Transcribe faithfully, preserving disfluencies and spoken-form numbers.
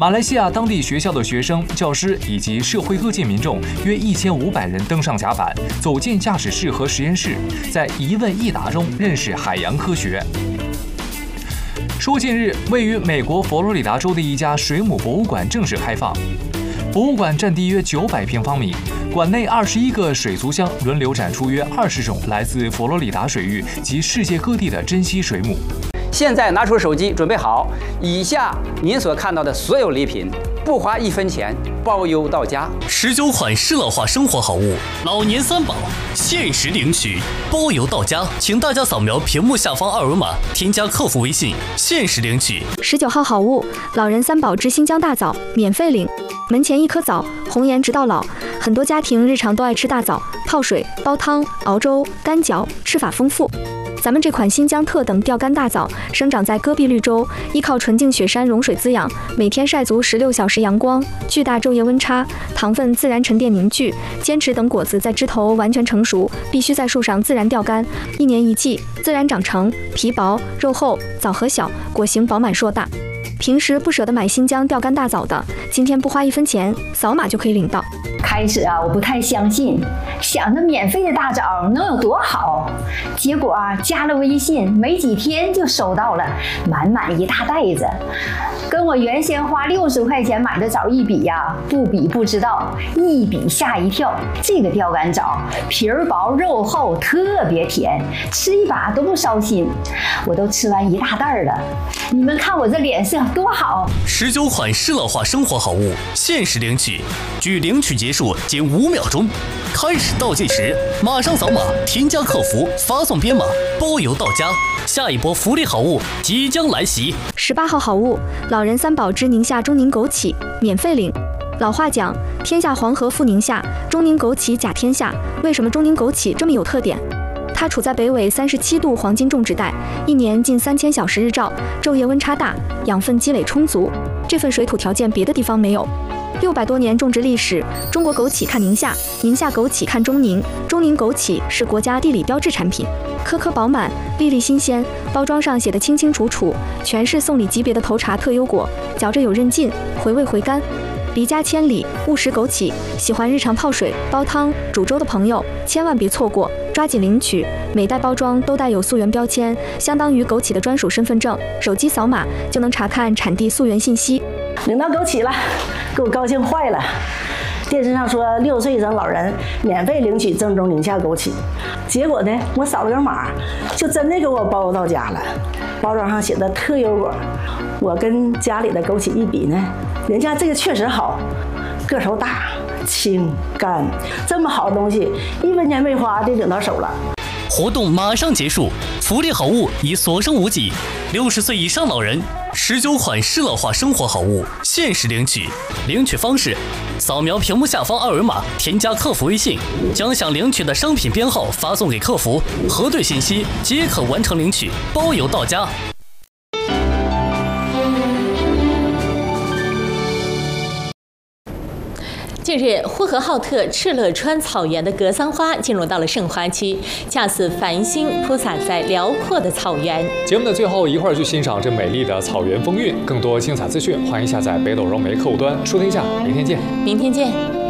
马来西亚当地学校的学生、教师以及社会各界民众约一千五百人登上甲板，走进驾驶室和实验室，在一问一答中认识海洋科学。说近日，位于美国佛罗里达州的一家水母博物馆正式开放。博物馆占地约九百平方米，馆内二十一个水族箱轮流展出约二十种来自佛罗里达水域及世界各地的珍稀水母。 现在拿出手机，准备好，以下您所看到的所有礼品，不花一分钱，包邮到家。 十九款适老化生活好物，老年三宝，限时领取，包邮到家。请大家扫描屏幕下方二维码，添加客服微信，限时领取。 十九号好物，老人三宝之新疆大枣，免费领。门前一颗枣，红颜直到老。很多家庭日常都爱吃大枣，泡水、煲汤、熬粥、干嚼，吃法丰富。咱们这款新疆特等钓竿大枣生长在戈壁绿洲，依靠纯净雪山融水滋养，每天晒足十六小时阳光，巨大昼夜温差，糖分自然沉淀凝聚，坚持等果子在枝头完全成熟，必须在树上自然钓竿，一年一季，自然长成，皮薄肉厚，枣核小，果形饱满硕大。平时不舍得买新疆钓竿大枣的，今天不花一分钱，扫码就可以领到。 开始啊，我不太相信，想着免费的大枣能有多好，结果啊，加了微信没几天就收到了满满一大袋子，跟我原先花六十块钱买的枣一比呀、啊，不比不知道，一比吓一跳。这个钓竿枣皮儿薄肉厚，特别甜，吃一把都不烧心，我都吃完一大袋了。你们看我这脸色多好！ 十九款适老化生活好物，限时领取，距领取结束仅五秒钟。开始倒计时，马上扫码添加客服，发送编码，包邮到家。下一波福利好物即将来袭。 十八号好物，老人三宝之宁夏中宁枸杞，免费领。老话讲，天下黄河复宁夏，中宁枸杞甲天下。为什么中宁枸杞这么有特点？它处在北纬三十七度黄金种植带，一年近三千小时日照，昼夜温差大，养分积累充足。这份水土条件别的地方没有。六百多年种植历史，中国枸杞看宁夏，宁夏枸杞看中宁，中宁枸杞是国家地理标志产品，颗颗饱满，粒粒新鲜，包装上写得清清楚楚，全是送礼级别的头茶特优果，嚼着有韧劲，回味回甘。离家千里，勿食枸杞。喜欢日常泡水、煲汤、煮粥的朋友，千万别错过，抓紧领取。每袋包装都带有溯源标签，相当于枸杞的专属身份证，手机扫码就能查看产地溯源信息。 领到枸杞了，给我高兴坏了。电视上说六岁以上老人免费领取正宗宁夏枸杞，结果呢，我扫了个码，就真的给我包邮到家了。包装上写的特优果，我跟家里的枸杞一比呢，人家这个确实好，个头大、清干，这么好的东西，一分钱没花就领到手了。 活动马上结束，福利好物已所剩无几。六十岁以上老人，十九款适老化生活好物限时领取。领取方式：扫描屏幕下方二维码，添加客服微信，将想领取的商品编号发送给客服，核对信息即可完成领取，包邮到家。 近日，呼和浩特敕勒川草原的格桑花进入到了盛花期，恰似繁星铺洒在辽阔的草原。 节目的最后，一块儿去欣赏这美丽的草原风韵。更多精彩资讯，欢迎下载北斗融媒客户端收听一下。明天见， 明天见。